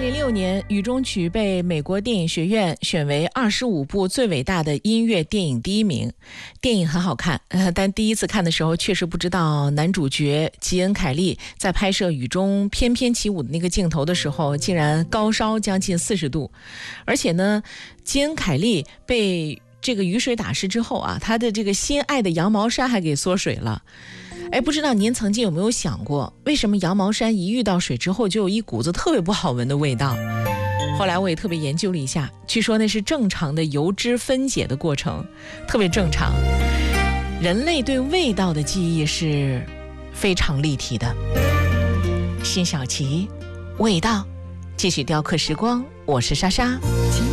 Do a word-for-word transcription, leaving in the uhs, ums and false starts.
零六年，雨中曲被美国电影学院选为二十五部最伟大的音乐电影第一名。电影很好看，呃，但第一次看的时候确实不知道男主角吉恩·凯利在拍摄雨中翩翩起舞的那个镜头的时候，竟然高烧将近四十度。而且呢，吉恩·凯利被这个雨水打湿之后啊，他的这个心爱的羊毛衫还给缩水了。哎，不知道您曾经有没有想过，为什么羊毛衫一遇到水之后就有一股子特别不好闻的味道？后来我也特别研究了一下，据说那是正常的油脂分解的过程，特别正常。人类对味道的记忆是非常立体的。辛晓琪，味道，继续雕刻时光，我是莎莎。